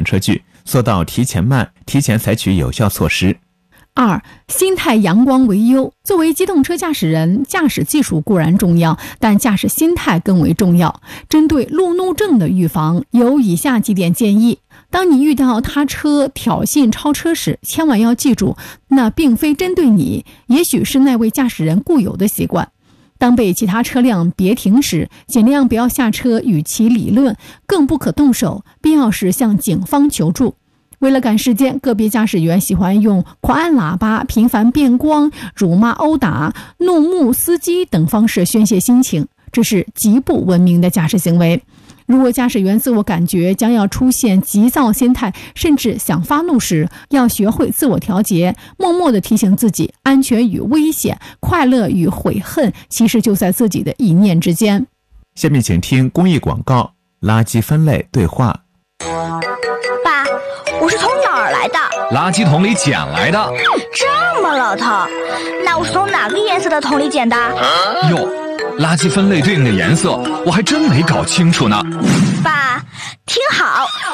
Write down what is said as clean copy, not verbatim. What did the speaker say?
车距，做到提前慢，提前采取有效措施。 2. 心态阳光为优。作为机动车驾驶人，驾驶技术固然重要，但驾驶心态更为重要。针对路怒症的预防，有以下几点建议。当你遇到他车挑衅超车时，千万要记住，那并非针对你，也许是那位驾驶人固有的习惯。当被其他车辆别停时，尽量不要下车与其理论，更不可动手，必要时向警方求助。为了赶时间，个别驾驶员喜欢用狂按喇叭、频繁变光、辱骂、殴打、怒目司机等方式宣泄心情，这是极不文明的驾驶行为。如果驾驶员自我感觉将要出现急躁心态，甚至想发怒时，要学会自我调节，默默地提醒自己，安全与危险、快乐与悔恨，其实就在自己的一念之间。 下面请听公益广告，垃圾分类对话。 爸，我是从哪儿来的？ 垃圾桶里捡来的。 这么老套，那我是从哪个颜色的桶里捡的？ 哟，垃圾分类对应的颜色我还真没搞清楚呢。 爸，听好。